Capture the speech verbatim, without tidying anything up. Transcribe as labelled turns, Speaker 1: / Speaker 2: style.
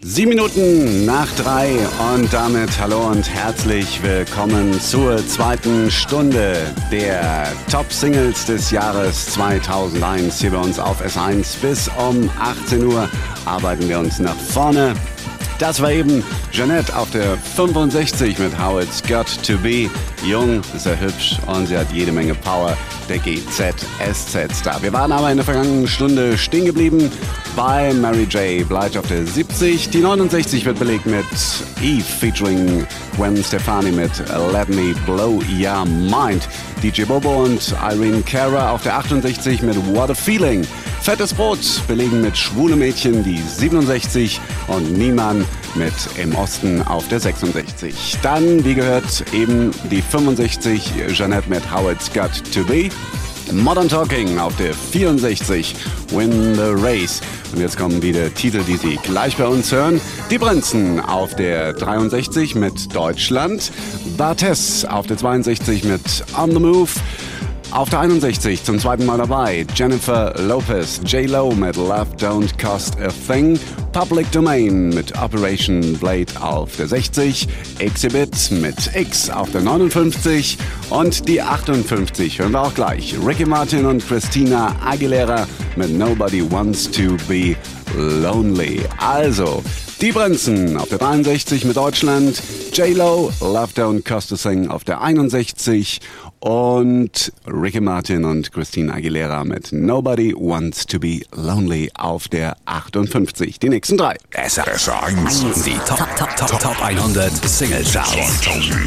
Speaker 1: Sieben Minuten nach drei und damit hallo und herzlich willkommen zur zweiten Stunde der Top-Singles des Jahres zweitausendeins. Hier bei uns auf S eins bis um achtzehn Uhr arbeiten wir uns nach vorne. Das war eben Jeanette auf der fünfundsechzig mit How It's Got To Be. Jung, sehr hübsch und sie hat jede Menge Power. Der G Z S Z-Star. Wir waren aber in der vergangenen Stunde stehen geblieben bei Mary J. Blige auf der siebzig. Die neunundsechzig wird belegt mit Eve featuring Gwen Stefani mit Let Me Blow Your Mind. D J Bobo und Irene Cara auf der achtundsechzig mit What a Feeling. Fettes Brot belegen mit Schwule Mädchen die siebenundsechzig und Niemann mit Im Osten auf der sechsundsechzig. Dann, wie gehört, eben die fünfundsechzig, Jeanette mit How It's Got To Be. Modern Talking auf der vierundsechzig, Win the Race. Und jetzt kommen wieder Titel, die Sie gleich bei uns hören. Die Prinzen auf der dreiundsechzig mit Deutschland. Barthes auf der zweiundsechzig mit On the Move. Auf der einundsechzig zum zweiten Mal dabei Jennifer Lopez, J-Lo mit Love Don't Cost a Thing, Public Domain mit Operation Blade auf der sechzig, Exhibit mit X auf der neunundfünfzig und die achtundfünfzig hören wir auch gleich. Ricky Martin und Christina Aguilera mit Nobody Wants to Be Lonely. Also, die Prinzen auf der dreiundsechzig mit Deutschland, J-Lo, Love Don't Cost a Thing auf der einundsechzig und Ricky Martin und Christina Aguilera mit Nobody Wants to Be Lonely auf der achtundfünfzig. Die nächsten drei.
Speaker 2: S eins, die Top, Top, Top, Top hundert Single Charts.